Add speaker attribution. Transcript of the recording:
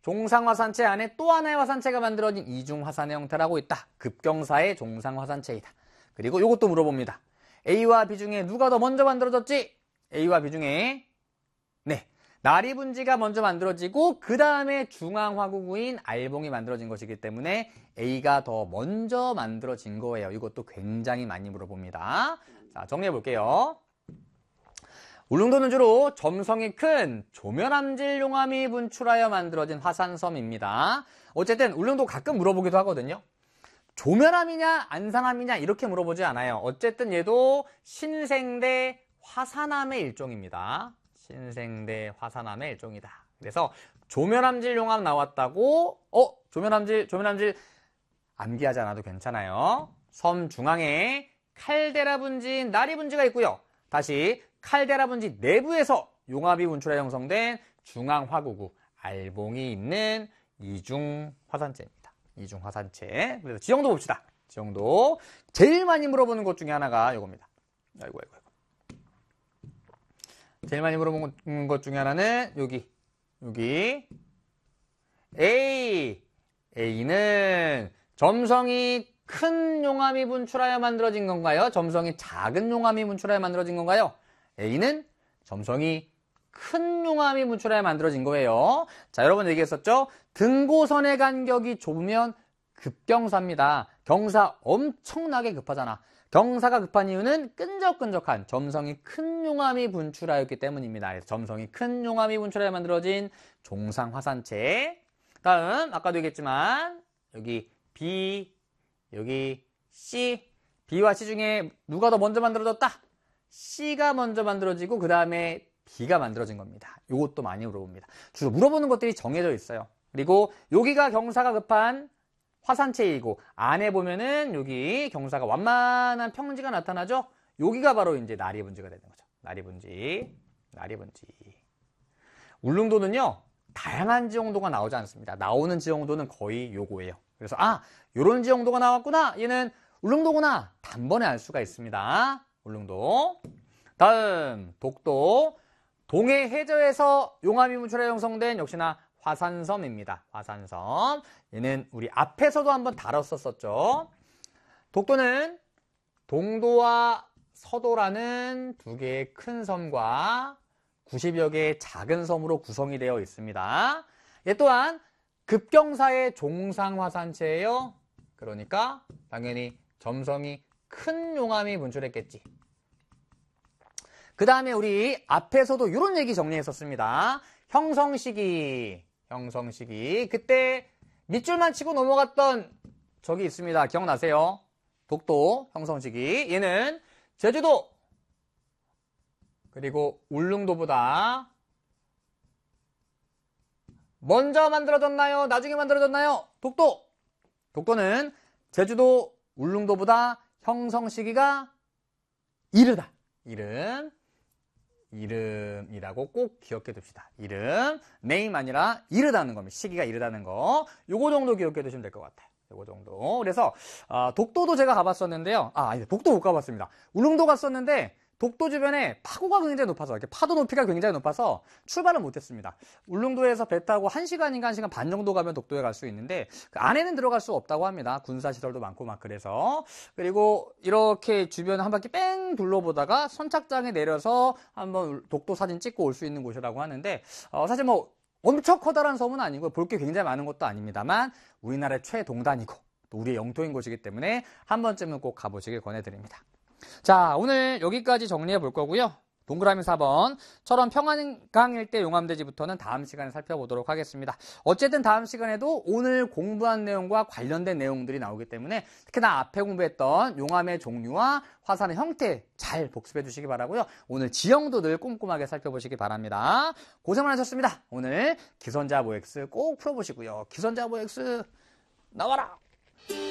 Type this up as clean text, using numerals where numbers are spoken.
Speaker 1: 종상화산체 안에 또 하나의 화산체가 만들어진 이중화산의 형태라고 있다. 급경사의 종상화산체이다. 그리고 이것도 물어봅니다. A와 B 중에 누가 더 먼저 만들어졌지? A와 B 중에 나리분지가 먼저 만들어지고 그 다음에 중앙화구구인 알봉이 만들어진 것이기 때문에 A가 더 먼저 만들어진 거예요. 이것도 굉장히 많이 물어봅니다. 자, 정리해 볼게요. 울릉도는 주로 점성이 큰 조면암질 용암이 분출하여 만들어진 화산섬입니다. 어쨌든 울릉도 가끔 물어보기도 하거든요. 조면암이냐 안산암이냐 이렇게 물어보지 않아요. 어쨌든 얘도 신생대 화산암의 일종입니다. 신생대 화산암의 일종이다. 그래서 조면암질 용암 나왔다고 조면암질 암기하지 않아도 괜찮아요. 섬 중앙에 칼데라 분지인 나리 분지가 있고요. 다시 칼데라 분지 내부에서 용암이 분출해 형성된 중앙화구구 알봉이 있는 이중화산체입니다. 이중화산체. 그래서 지형도 봅시다. 지형도 제일 많이 물어보는 것 중에 하나가 이겁니다. 아이고. 제일 많이 물어보는 것 중에 하나는 여기 A는 점성이 큰 용암이 분출하여 만들어진 건가요? 점성이 작은 용암이 분출하여 만들어진 건가요? A는 점성이 큰 용암이 분출하여 만들어진 거예요. 자, 여러분 얘기했었죠? 등고선의 간격이 좁으면 급경사입니다. 경사 엄청나게 급하잖아. 경사가 급한 이유는 끈적끈적한 점성이 큰 용암이 분출하였기 때문입니다. 그래서 점성이 큰 용암이 분출하여 만들어진 종상화산체. 다음 아까도 얘기했지만 여기 B, 여기 C, B와 C 중에 누가 더 먼저 만들어졌다? C가 먼저 만들어지고 그 다음에 B가 만들어진 겁니다. 이것도 많이 물어봅니다. 주로 물어보는 것들이 정해져 있어요. 그리고 여기가 경사가 급한 화산체이고 안에 보면은 여기 경사가 완만한 평지가 나타나죠. 여기가 바로 이제 나리분지가 되는 거죠. 나리분지. 울릉도는요 다양한 지형도가 나오지 않습니다. 나오는 지형도는 거의 요거예요. 그래서 요런 지형도가 나왔구나. 얘는 울릉도구나. 단번에 알 수가 있습니다. 울릉도. 다음 독도. 동해 해저에서 용암이 분출해 형성된 역시나 화산섬입니다. 화산섬. 얘는 우리 앞에서도 한번 다뤘었죠. 독도는 동도와 서도라는 두 개의 큰 섬과 90여 개의 작은 섬으로 구성이 되어 있습니다. 얘 또한 급경사의 종상화산체예요. 그러니까 당연히 점성이 큰 용암이 분출했겠지. 그 다음에 우리 앞에서도 이런 얘기 정리했었습니다. 형성시기. 그때 밑줄만 치고 넘어갔던 적이 있습니다. 기억나세요? 독도 형성시기. 얘는 제주도 그리고 울릉도보다 먼저 만들어졌나요? 나중에 만들어졌나요? 독도는 제주도 울릉도보다 형성시기가 이르다. 이름이라고 꼭 기억해 둡시다. 이름, 네임 아니라 이르다는 겁니다. 시기가 이르다는 거. 요거 정도 기억해 두시면 될 것 같아요. 요거 정도. 그래서 독도도 제가 가봤었는데요. 아니, 독도 못 가봤습니다. 울릉도 갔었는데 독도 주변에 파고가 굉장히 높아서 이렇게 파도 높이가 굉장히 높아서 출발을 못했습니다. 울릉도에서 배 타고 1시간인가 1시간 반 정도 가면 독도에 갈 수 있는데 그 안에는 들어갈 수 없다고 합니다. 군사시설도 많고 막 그래서. 그리고 이렇게 주변 한 바퀴 뺑 둘러보다가 선착장에 내려서 한번 독도 사진 찍고 올 수 있는 곳이라고 하는데 사실 뭐 엄청 커다란 섬은 아니고 볼 게 굉장히 많은 것도 아닙니다만 우리나라의 최동단이고 또 우리의 영토인 곳이기 때문에 한 번쯤은 꼭 가보시길 권해드립니다. 자, 오늘 여기까지 정리해 볼 거고요. 동그라미 4번처럼 평안강 일대 용암대지부터는 다음 시간에 살펴보도록 하겠습니다. 어쨌든 다음 시간에도 오늘 공부한 내용과 관련된 내용들이 나오기 때문에 특히나 앞에 공부했던 용암의 종류와 화산의 형태 잘 복습해 주시기 바라고요. 오늘 지형도 늘 꼼꼼하게 살펴보시기 바랍니다. 고생 많으셨습니다. 오늘 기선자보 X 꼭 풀어보시고요. 기선자보 X 나와라!